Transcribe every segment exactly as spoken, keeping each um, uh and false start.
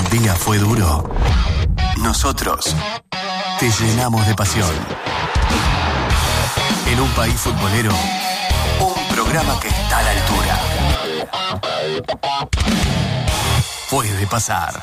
día fue duro, nosotros te llenamos de pasión. En un país futbolero, un programa que está a la altura. Puede pasar.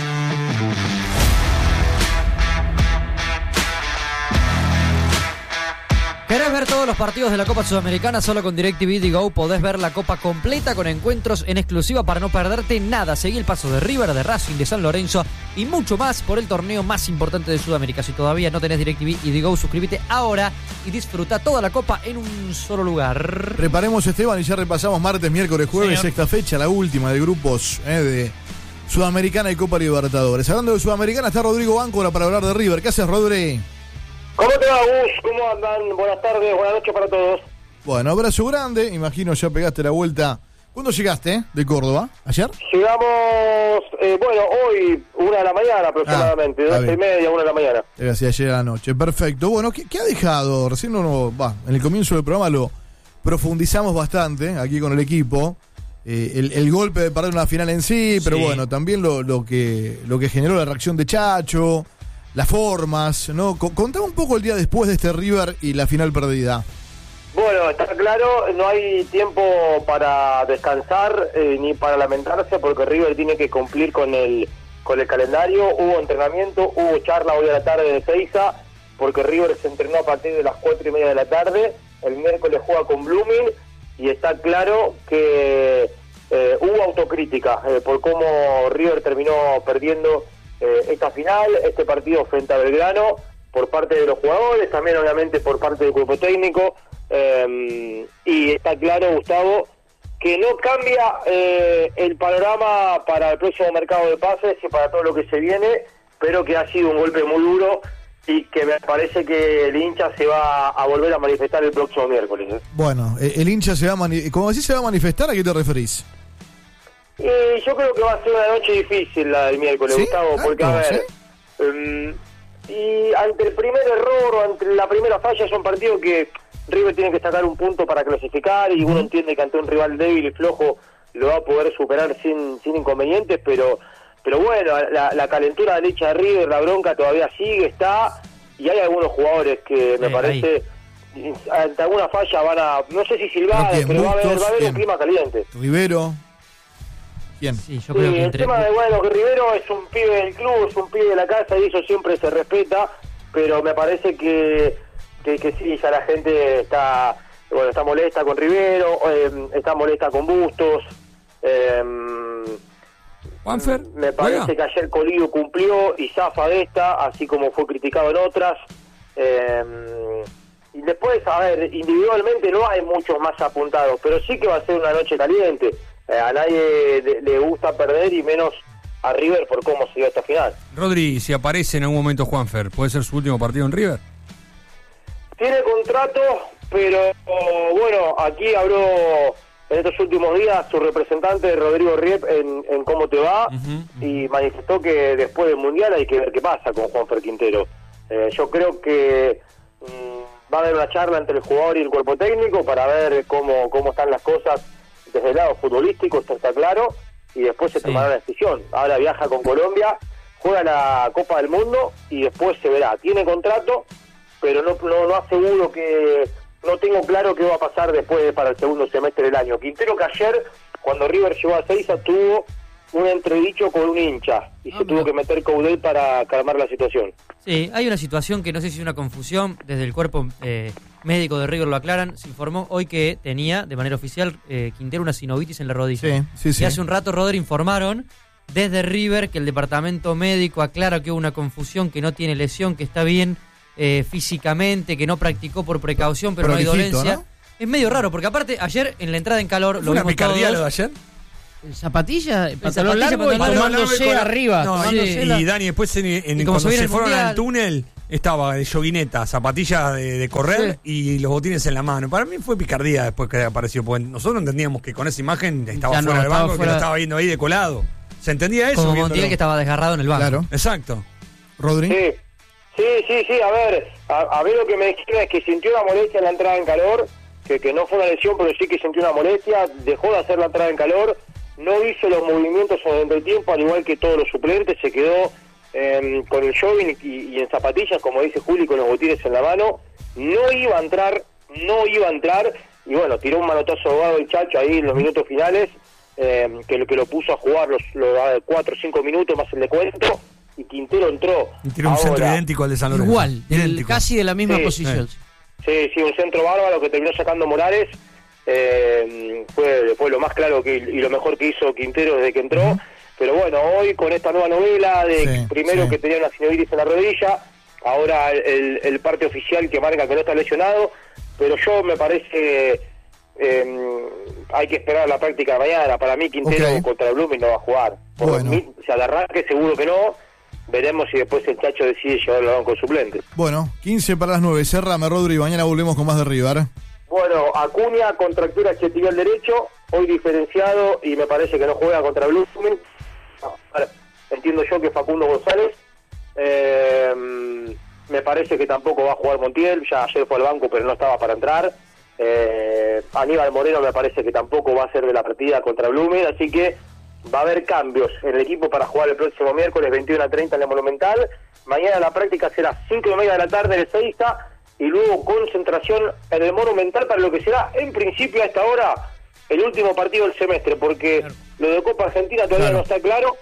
¿Querés ver todos los partidos de la Copa Sudamericana? Solo con DirecTV Digo podés ver la Copa completa con encuentros en exclusiva para no perderte nada. Seguí el paso de River, de Racing, de San Lorenzo y mucho más por el torneo más importante de Sudamérica. Si todavía no tenés DirecTV y Digo, suscríbete ahora y disfruta toda la Copa en un solo lugar. Reparemos, Esteban, y ya repasamos martes, miércoles, jueves, Señor. Sexta fecha, la última de grupos eh, de Sudamericana y Copa Libertadores. Hablando de Sudamericana, está Rodrigo Báncora para hablar de River. ¿Qué haces, Rodri? ¿Cómo te va, Gus? ¿Cómo andan? Buenas tardes, buenas noches para todos. Bueno, abrazo grande. Imagino ya pegaste la vuelta. ¿Cuándo llegaste eh, de Córdoba? ¿Ayer? Llegamos, eh, bueno, hoy, una de la mañana aproximadamente. Ah, dos y media, una de la mañana. Debe hacia ayer a la noche. Perfecto. Bueno, ¿qué, qué ha dejado? Recién no, no, va, en el comienzo del programa lo profundizamos bastante aquí con el equipo. Eh, el, el golpe de perder una final en sí, pero Sí. bueno, también lo, lo, que, lo que generó la reacción de Chacho, las formas, ¿no? C- contame un poco el día después de este River y la final perdida. Bueno, está claro, no hay tiempo para descansar eh, ni para lamentarse porque River tiene que cumplir con el con el calendario. Hubo entrenamiento, hubo charla hoy a la tarde de Seiza, porque River se entrenó a partir de las cuatro y media de la tarde. El miércoles juega con Blooming y está claro que eh, hubo autocrítica eh, por cómo River terminó perdiendo eh, esta final, este partido frente a Belgrano, por parte de los jugadores, también obviamente por parte del cuerpo técnico. Eh, y está claro, Gustavo, que no cambia eh, el panorama para el próximo mercado de pases y para todo lo que se viene, pero que ha sido un golpe muy duro y que me parece que el hincha se va a volver a manifestar el próximo miércoles. ¿eh? Bueno, eh, el hincha se va a mani- como decís, se va a manifestar. ¿A qué te referís? Y yo creo que va a ser una noche difícil la del miércoles, ¿Sí? Gustavo, porque a ¿Tanto? ver, ¿Sí? um, y ante el primer error o ante la primera falla son partidos que River tiene que sacar un punto para clasificar y uno entiende que ante un rival débil y flojo lo va a poder superar sin sin inconvenientes, pero pero bueno, la, la calentura de leche de River, la bronca todavía sigue, está, y hay algunos jugadores que me Sí, parece ante alguna falla van a, no sé si silbar, ¿Pero quién? pero va a haber, ¿Bustos? va a haber un ¿Quién? clima caliente. Rivero. ¿Quién? Sí, yo Sí, creo que el entre... tema de, bueno, que Rivero es un pibe del club, es un pibe de la casa y eso siempre se respeta, pero me parece que, que, que sí, ya la gente está, bueno, está molesta con Rivero, eh, está molesta con Bustos. Eh, Juanfer, me parece juega. que ayer Colidio cumplió y zafa de esta, así como fue criticado en otras. Eh, y después, a ver, individualmente no hay muchos más apuntados, pero sí que va a ser una noche caliente. Eh, a nadie le, le gusta perder y menos a River por cómo se dio esta final. Rodri, si aparece en algún momento Juanfer, ¿puede ser su último partido en River? Tiene contrato, pero oh, bueno, aquí habló en estos últimos días su representante Rodrigo Riep en, en Cómo Te Va, Uh-huh. y manifestó que después del Mundial hay que ver qué pasa con Juanfer Quintero. Eh, yo creo que mmm, va a haber una charla entre el jugador y el cuerpo técnico para ver cómo, cómo están las cosas desde el lado futbolístico, esto está claro, y después se Sí. tomará la decisión. Ahora viaja con Colombia, juega la Copa del Mundo y después se verá. Tiene contrato, pero no, no, no aseguro que... No tengo claro qué va a pasar después de, para el segundo semestre del año. Quintero, que ayer, cuando River llegó a Seiza, tuvo un entredicho con un hincha y Ah, se tuvo mira. que meter Caudel para calmar la situación. Sí, hay una situación que no sé si es una confusión, desde el cuerpo eh, médico de River lo aclaran, se informó hoy que tenía, de manera oficial, eh, Quintero una sinovitis en la rodilla. Sí, sí, sí. Y hace un rato, Rodri, informaron desde River que el departamento médico aclara que hubo una confusión, que no tiene lesión, que está bien eh, físicamente, que no practicó por precaución, pero no hay Prolijito, dolencia. ¿no? Es medio raro, porque aparte, ayer en la entrada en calor, ¿Fue lo una vimos picardía todos. lo de ayer? Zapatilla, pantalón zapatilla, largo y pantalón largo, tomándose con la- arriba. No, tomándose y, la- y Dani, después en, en- Y como cuando se viene se el fueron Mundial. al túnel, estaba de yoguineta, zapatillas de, de correr y los botines en la mano. Para mí fue picardía después que apareció, porque nosotros entendíamos que con esa imagen estaba Ya no, fuera del estaba banco, que fuera- lo estaba viendo ahí de colado. ¿Se entendía eso? Como viéndolo? Montiel, que estaba desgarrado en el banco. Claro. Exacto. Rodri. Sí, sí, sí, sí, a ver, a, a ver lo que me dijeron es que sintió una molestia en la entrada en calor, que, que no fue una lesión, pero sí que sintió una molestia, dejó de hacer la entrada en calor no hizo los movimientos en el entretiempo, al igual que todos los suplentes, se quedó eh, con el jogging y, y en zapatillas, como dice Juli, con los botines en la mano. No iba a entrar, no iba a entrar, y bueno, tiró un manotazo ahogado el Chacho ahí en los minutos finales, eh, que, lo, que lo puso a jugar los, los cuatro o cinco minutos más el descuento, y Quintero entró. Y tiró un Ahora, centro idéntico al de San Lorenzo. Igual, del- Idéntico. casi de la misma Sí, posición. Sí, sí, un centro bárbaro que terminó sacando Morales. Eh, fue, fue lo más claro que, y lo mejor que hizo Quintero desde que entró. Uh-huh. Pero bueno, hoy con esta nueva novela de Sí, primero sí. que tenía una sinovitis en la rodilla, ahora el, el, el parte oficial que marca que no está lesionado, pero yo me parece eh, hay que esperar la práctica de mañana. Para mí Quintero Okay. contra el Blooming no va a jugar. Por Bueno. mí, o sea, de arranque seguro que no. Veremos si después el Chacho decide llevarlo al banco suplente. Bueno, quince para las nueve. Cerrame, Rodri, mañana volvemos con más de River. Bueno, Acuña, contractura chetibial derecho, hoy diferenciado y me parece que no juega contra Blooming. Ahora, entiendo yo que Facundo González, eh, me parece que tampoco va a jugar Montiel, ya ayer fue al banco pero no estaba para entrar. Eh, Aníbal Moreno me parece que tampoco va a ser de la partida contra Blooming, así que va a haber cambios en el equipo para jugar el próximo miércoles veintiuno a treinta en el Monumental. Mañana la práctica será cinco y media de la tarde en el Seiza y luego concentración en el Monumental para lo que será en principio a esta hora el último partido del semestre, porque claro, lo de Copa Argentina todavía claro. no está claro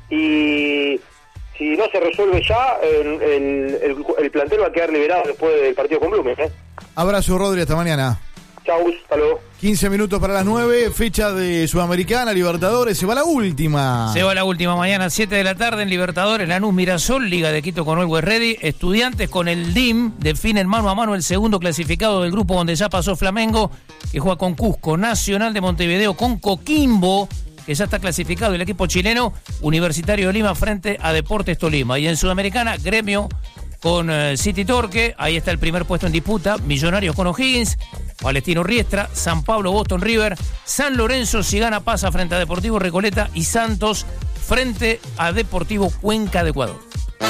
y si no se resuelve ya el, el, el, el plantel va a quedar liberado después del partido con Blooming, ¿eh? Abrazo, Rodri, hasta mañana. Chau, hasta luego. quince minutos para las nueve, fecha de Sudamericana, Libertadores, se va la última. Se va la última mañana, siete de la tarde en Libertadores, Lanús Mirasol, Liga de Quito con Always Ready, Estudiantes con el D I M, definen mano a mano el segundo clasificado del grupo donde ya pasó Flamengo, que juega con Cusco, Nacional de Montevideo con Coquimbo, que ya está clasificado el equipo chileno, Universitario de Lima frente a Deportes Tolima. Y en Sudamericana, Gremio con uh, City Torque, ahí está el primer puesto en disputa, Millonarios con O'Higgins, Palestino Riestra, San Pablo Boston River, San Lorenzo si gana pasa frente a Deportivo Recoleta y Santos frente a Deportivo Cuenca de Ecuador.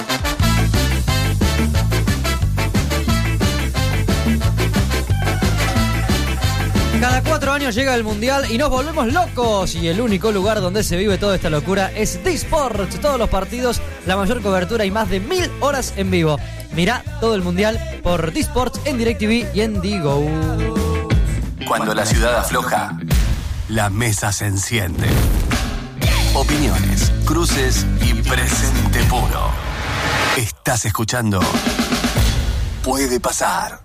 Cada cuatro años llega el Mundial y nos volvemos locos. Y el único lugar donde se vive toda esta locura es D-Sport. Todos los partidos, la mayor cobertura y más de mil horas en vivo. Mirá todo el Mundial por D-Sport en DirecTV y en Digo. Cuando la ciudad afloja, la mesa se enciende. Opiniones, cruces y presente puro. Estás escuchando Puede Pasar.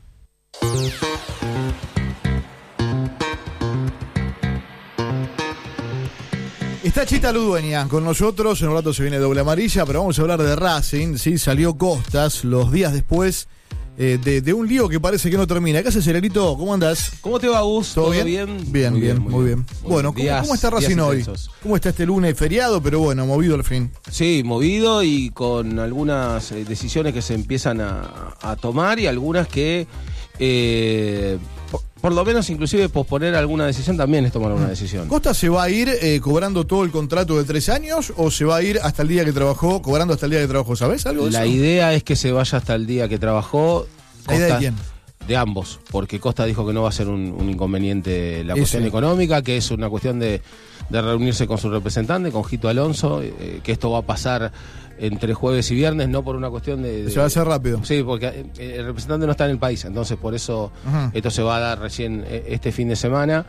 Está Chita Ludueña con nosotros, en un rato se viene doble amarilla, pero vamos a hablar de Racing, ¿sí? Salió Costas los días después eh, de, de un lío que parece que no termina. ¿Qué haces, Celerito? ¿Cómo andás? ¿Cómo te va, Gus? ¿Todo, ¿Todo bien? bien? Bien, muy bien, muy bien. Muy Bueno, bien. Días, ¿cómo, ¿cómo está Racing hoy? intensos. ¿Cómo está este lunes feriado? Pero bueno, movido al fin. Sí, movido y con algunas eh, decisiones que se empiezan a, a tomar y algunas que... Eh, por, por lo menos inclusive posponer alguna decisión también es tomar una decisión. ¿Costa se va a ir eh, cobrando todo el contrato de tres años o se va a ir hasta el día que trabajó, cobrando hasta el día que trabajó? ¿Sabés algo de La eso? idea es que se vaya hasta el día que trabajó. ¿La idea de Costa- quién? De ambos, porque Costa dijo que no va a ser un, un inconveniente la Ese. cuestión económica, que es una cuestión de, de reunirse con su representante, con Jito Alonso, eh, que esto va a pasar entre jueves y viernes, no por una cuestión de... de- Se va a hacer rápido. Sí, porque eh, el representante no está en el país, entonces por eso Ajá. esto se va a dar recién eh, este fin de semana,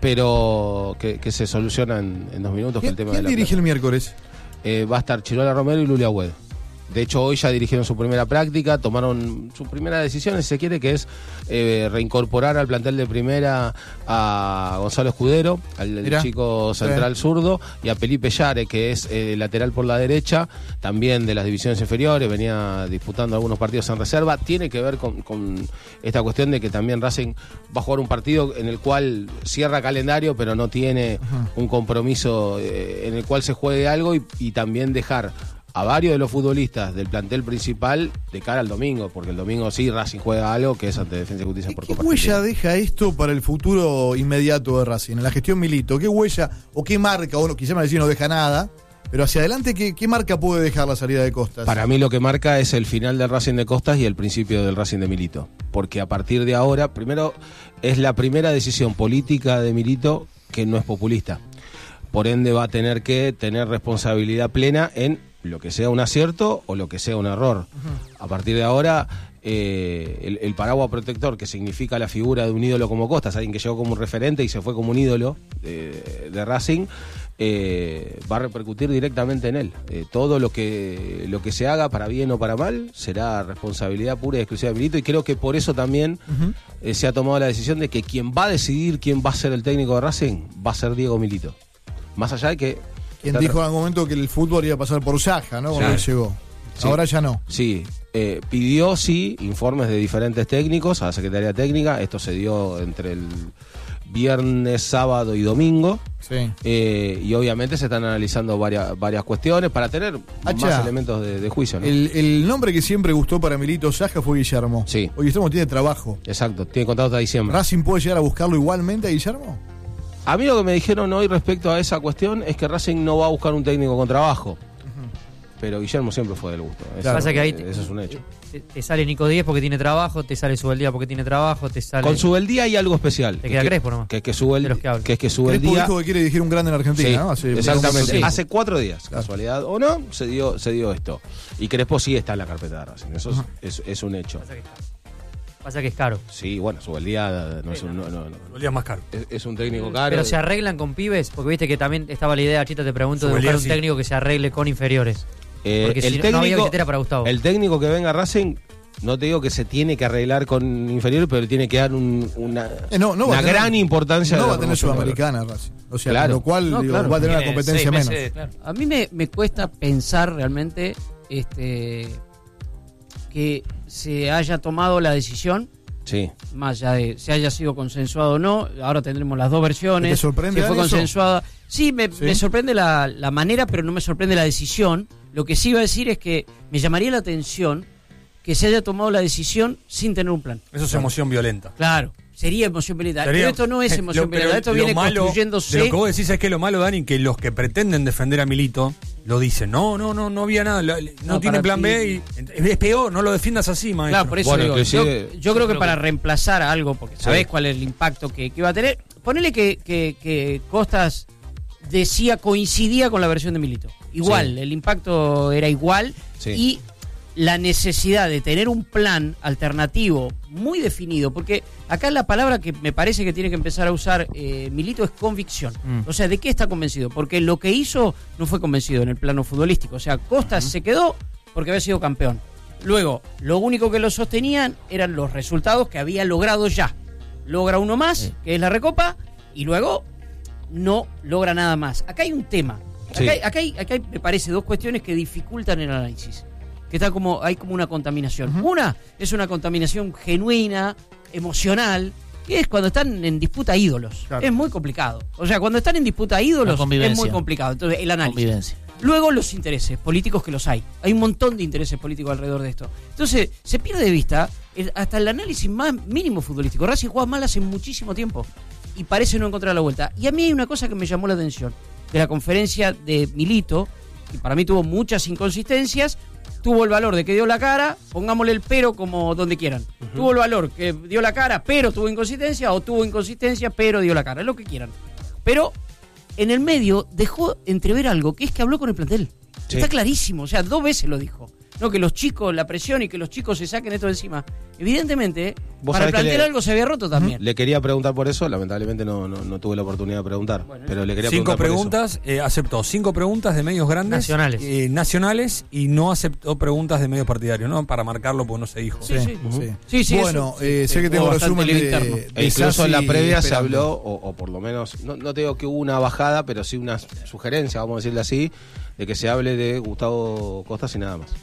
pero que, que se soluciona en, en dos minutos. Que ¿Quién, el tema quién de la dirige el miércoles? eh, va a estar Chirola Romero y Lulia Hued. De hecho, hoy ya dirigieron su primera práctica, tomaron su primera decisión, si se quiere, que es eh, reincorporar al plantel de primera a Gonzalo Escudero, al Mirá. chico central Sí. zurdo, y a Felipe Yare, que es eh, lateral por la derecha, también de las divisiones inferiores, venía disputando algunos partidos en reserva. Tiene que ver con, con esta cuestión de que también Racing va a jugar un partido en el cual cierra calendario, pero no tiene Ajá. un compromiso eh, en el cual se juegue algo y, y también dejar a varios de los futbolistas del plantel principal de cara al domingo, porque el domingo sí Racing juega algo que es ante Defensa y Justicia ¿Qué, por qué Copa huella Argentina. deja esto para el futuro inmediato de Racing? En la gestión Milito, ¿qué huella o qué marca? O no, quizá me decir no deja nada, pero hacia adelante, ¿qué, qué marca puede dejar la salida de Costas? Para mí lo que marca es el final del Racing de Costas y el principio del Racing de Milito, porque a partir de ahora, primero, es la primera decisión política de Milito que no es populista. por ende va a tener que tener responsabilidad plena en lo que sea un acierto o lo que sea un error. Uh-huh. A partir de ahora, eh, el, el paraguas protector, que significa la figura de un ídolo como Costas, alguien que llegó como un referente y se fue como un ídolo de, de Racing, eh, va a repercutir directamente en él. Eh, todo lo que lo que se haga, para bien o para mal, será responsabilidad pura y exclusiva de Milito, y creo que por eso también uh-huh. eh, se ha tomado la decisión de que quien va a decidir quién va a ser el técnico de Racing va a ser Diego Milito. Más allá de que... Quien dijo en algún momento que el fútbol iba a pasar por Saja, ¿no? Cuando él llegó. Sí. Ahora ya no. Sí, eh, pidió, sí, informes de diferentes técnicos a la Secretaría Técnica. Esto se dio entre el viernes, sábado y domingo. Sí. Eh, y obviamente se están analizando varias, varias cuestiones para tener Achá, más elementos de, de juicio, ¿no? El, el nombre que siempre gustó para Milito Saja fue Guillermo. Sí. Hoy Guillermo tiene trabajo. Exacto, tiene contrato hasta diciembre. ¿Racing puede llegar a buscarlo igualmente a Guillermo? A mí lo que me dijeron hoy respecto a esa cuestión es que Racing no va a buscar un técnico con trabajo. Uh-huh. Pero Guillermo siempre fue del gusto. Eso, pasa que ahí te, eso es un hecho. Te, te sale Nico Díez porque tiene trabajo, te sale Subeldía porque tiene trabajo, te sale... Con Subeldía hay algo especial. Te queda Crespo nomás. Que es que Subeldía... Que, que es que Subeldía... Crespo dijo que quiere dirigir un grande en Argentina, sí, ¿no? Hace, exactamente. Sí. Hace cuatro días, claro. Casualidad o no, se dio, se dio esto. Y Crespo sí está en la carpeta de Racing. Eso uh-huh. es, es, es un hecho. Pasa que, pasa que es caro. Sí, bueno, Subeldía no es un... No, no, no. Subeldía es más caro. Es, es un técnico caro. Pero se arreglan con pibes, porque viste que también estaba la idea, Chita, te pregunto, de buscar un sí. técnico que se arregle con inferiores. Eh, porque el si técnico, no había billetera para Gustavo. El técnico que venga a Racing, no te digo que se tiene que arreglar con inferiores, pero tiene que dar un, una, eh, no, no una tener, gran importancia. No de va a tener Sudamericana Racing. O sea, claro. con lo cual no, digo, claro. va a tener una competencia menos. Meses, claro. A mí me, me cuesta pensar realmente este que se haya tomado la decisión. Sí. Más allá de si haya sido consensuado o no, ahora tendremos las dos versiones. ¿Te sorprende si fue eso? consensuada? Sí, me, ¿Sí? me sorprende la, la manera, pero no me sorprende la decisión. Lo que sí iba a decir es que me llamaría la atención que se haya tomado la decisión sin tener un plan. Eso es emoción violenta. Claro, sería emoción violenta. Sería, pero esto no es emoción lo, violenta, esto viene malo, construyéndose. De lo que vos decís es que lo malo, Dani, que los que pretenden defender a Milito lo dicen. No, no, no, no había nada. No, no tiene plan ti, B y es peor, no lo defiendas así, maestro. Claro, por eso bueno, digo, yo, yo, yo, yo creo que creo para que... reemplazar a algo, porque sabés sí. cuál es el impacto que, que iba a tener, ponele que, que, que Costas decía, coincidía con la versión de Milito. Igual, sí. el impacto era igual sí. y la necesidad de tener un plan alternativo muy definido, porque acá la palabra que me parece que tiene que empezar a usar eh, Milito es convicción. Mm. O sea, ¿de qué está convencido? Porque lo que hizo no fue convencido en el plano futbolístico. O sea, Costas uh-huh. se quedó porque había sido campeón. Luego, lo único que lo sostenían eran los resultados que había logrado ya. Logra uno más, sí. que es la Recopa, y luego no logra nada más. Acá hay un tema. Acá, sí. hay, acá, hay, acá hay, me parece, dos cuestiones que dificultan el análisis. Que está como, hay como una contaminación. Uh-huh. Una es una contaminación genuina, emocional, que es cuando están en disputa ídolos. Claro. Es muy complicado. O sea, cuando están en disputa ídolos es muy complicado. Entonces, el análisis. Luego, los intereses políticos, que los hay. Hay un montón de intereses políticos alrededor de esto. Entonces, se pierde de vista el, hasta el análisis más mínimo futbolístico. Racing juega mal hace muchísimo tiempo y parece no encontrar la vuelta. Y a mí hay una cosa que me llamó la atención de la conferencia de Milito, que para mí tuvo muchas inconsistencias. Tuvo el valor de que dio la cara, pongámosle el pero como donde quieran. Uh-huh. Tuvo el valor que dio la cara, pero tuvo inconsistencia, o tuvo inconsistencia, pero dio la cara, es lo que quieran. Pero en el medio dejó entrever algo, que es que habló con el plantel. Sí. Está clarísimo, o sea, dos veces lo dijo. No, que los chicos, la presión y que los chicos se saquen esto de encima. Evidentemente, para el plantel le, algo se había roto también. Le quería preguntar por eso, lamentablemente no, no, no tuve la oportunidad de preguntar. Bueno, pero le quería cinco preguntar preguntas, eh, aceptó cinco preguntas de medios grandes. Nacionales. Eh, nacionales y no aceptó preguntas de medios partidarios, ¿no? Para marcarlo porque no se dijo. Sí, sí. Uh-huh. sí. sí, sí bueno, eso, eh, sí, sé que tengo resumen de, de e incluso en la previa se habló, o, o por lo menos, no, no te digo que hubo una bajada, pero sí una sugerencia, vamos a decirle así, de que se hable de Gustavo Costas y nada más.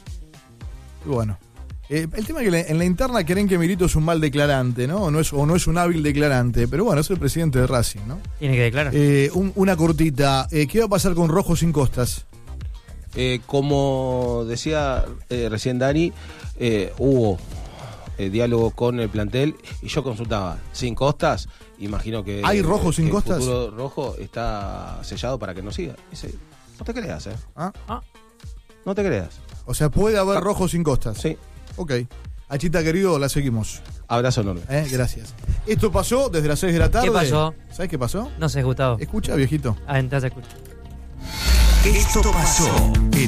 Bueno, eh, el tema es que en la interna creen que Milito es un mal declarante, ¿no? O no es, o no es un hábil declarante, pero bueno, es el presidente de Racing, ¿no? Tiene que declarar. Eh, un, una cortita, eh, ¿qué va a pasar con Rojo sin Costas? Eh, como decía eh, recién Dani, eh, hubo eh, diálogo con el plantel y yo consultaba, sin Costas, imagino que... ¿Hay Rojo eh, sin que Costas? El futuro Rojo está sellado para que no siga. Dice, no te creas, ¿eh? ¿Ah? Ah. No te creas. O sea, puede haber Ah. Rojo sin Costas. Sí. Ok. Achita, querido, la seguimos. Abrazo enorme. Eh, gracias. Esto pasó desde las seis de la tarde. ¿Qué pasó? ¿Sabes qué pasó? No sé, Gustavo. Escucha, viejito. Ah, entonces escucha. Esto pasó en